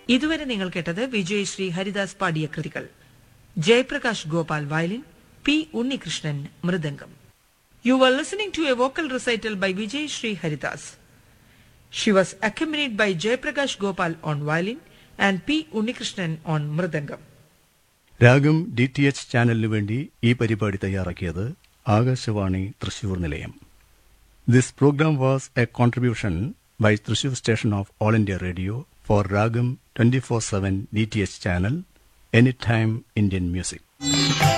ഇതുവരെ നിങ്ങൾ കേട്ടത് വിജയശ്രീ ഹരിദാസ് പാടിയ കൃതികൾ. Jayaprakash Gopal violin, P Unnikrishnan mridangam. You were listening to a vocal recital by Vijayashree Haridas. She was accompanied by Jayaprakash Gopal on violin and P. Unnikrishnan on mridangam. രാഗം DTH ചാനലിനു വേണ്ടി ഈ പരിപാടി തയ്യാറാക്കിയത് ആകാശവാണി തൃശൂർ നിലയം. This program was a contribution by Thrissur station of All India Radio for Ragam 24/7 DTH channel, Anytime Indian Music.